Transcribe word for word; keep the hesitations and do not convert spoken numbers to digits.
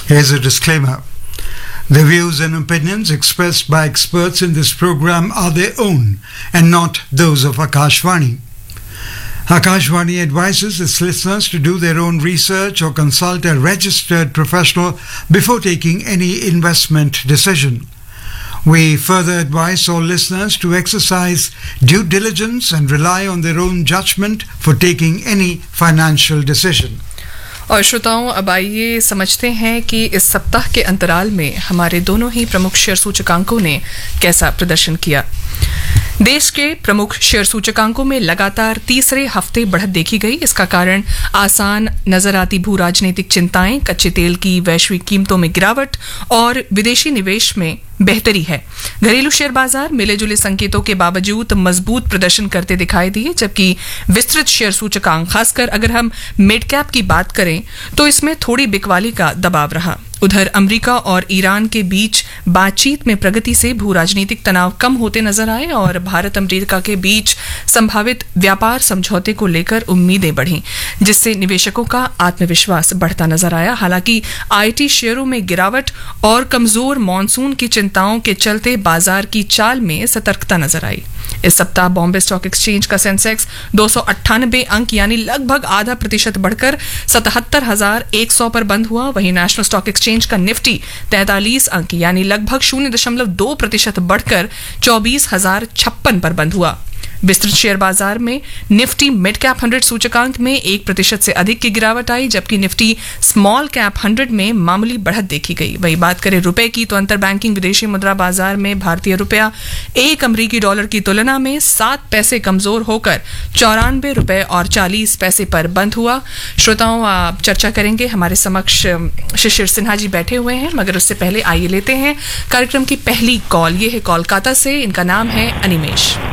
Here's a disclaimer. The views and opinions expressed by experts in this program are their own and not those of Akashvani. Akashvani advises its listeners to do their own research or consult a registered professional before taking any investment decision. We further advise all listeners to exercise due diligence and rely on their own judgment for taking any financial decision. और श्रोताओं, अब आइए समझते हैं कि इस सप्ताह के अंतराल में हमारे दोनों ही प्रमुख शेयर सूचकांकों ने कैसा प्रदर्शन किया। देश के प्रमुख शेयर सूचकांकों में लगातार तीसरे हफ्ते बढ़त देखी गई। इसका कारण आसान नजर आती भू राजनीतिक चिंताएं, कच्चे तेल की वैश्विक कीमतों में गिरावट और विदेशी निवेश में बेहतरी है। घरेलू शेयर बाजार मिले जुले संकेतों के बावजूद मजबूत प्रदर्शन करते दिखाई दिए, जबकि विस्तृत शेयर सूचकांक, खासकर अगर हम मिड कैप की बात करें तो इसमें थोड़ी बिकवाली का दबाव रहा। उधर अमेरिका और ईरान के बीच बातचीत में प्रगति से भू राजनीतिक तनाव कम होते नजर आए और भारत अमेरिका के बीच संभावित व्यापार समझौते को लेकर उम्मीदें बढ़ीं, जिससे निवेशकों का आत्मविश्वास बढ़ता नजर आया। हालांकि आईटी शेयरों में गिरावट और कमजोर मॉनसून की चिंताओं के चलते बाजार की चाल में सतर्कता नजर आई। इस सप्ताह बॉम्बे स्टॉक एक्सचेंज का सेंसेक्स दो सौ अट्ठानबे अंक यानी लगभग आधा प्रतिशत बढ़कर सतहत्तर हजार एक सौ पर बंद हुआ। वहीं नेशनल स्टॉक एक्सचेंज का निफ्टी तैंतालीस अंक यानी लगभग शून्य दशमलव दो प्रतिशत बढ़कर चौबीस हजार छप्पन पर बंद हुआ। विस्तृत शेयर बाजार में निफ्टी मिड कैप हंड्रेड सूचकांक में एक प्रतिशत से अधिक की गिरावट आई, जबकि निफ्टी स्मॉल कैप हंड्रेड में मामूली बढ़त देखी गई। वही बात करें रुपए की तो अंतर बैंकिंग विदेशी मुद्रा बाजार में भारतीय रुपया एक अमरीकी डॉलर की तुलना में सात पैसे कमजोर होकर चौरानवे रुपए और चालीस पैसे पर बंद हुआ। श्रोताओं, आप चर्चा करेंगे, हमारे समक्ष शिशिर सिन्हा जी बैठे हुए हैं, मगर उससे पहले आइए लेते हैं कार्यक्रम की पहली कॉल। ये है कोलकाता से, इनका नाम है अनिमेश।